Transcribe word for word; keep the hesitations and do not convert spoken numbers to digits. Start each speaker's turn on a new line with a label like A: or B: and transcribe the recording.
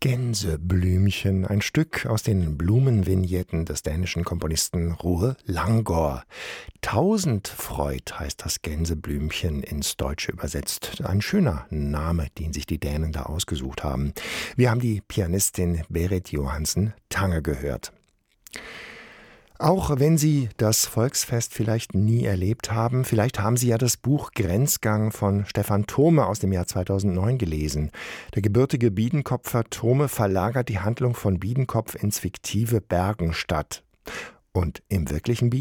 A: Gänseblümchen, ein Stück aus den Blumenvignetten des dänischen Komponisten Ruhe Langgaard. Tausendfreud heißt das Gänseblümchen ins Deutsche übersetzt. Ein schöner Name, den sich die Dänen da ausgesucht haben. Wir haben die Pianistin Berit Johansen Tange gehört. Auch wenn Sie das Volksfest vielleicht nie erlebt haben, vielleicht haben Sie ja das Buch Grenzgang von Stefan Thome aus dem Jahr zweitausendneun gelesen. Der gebürtige Biedenkopfer Thome verlagert die Handlung von Biedenkopf ins fiktive Bergenstadt. Und im wirklichen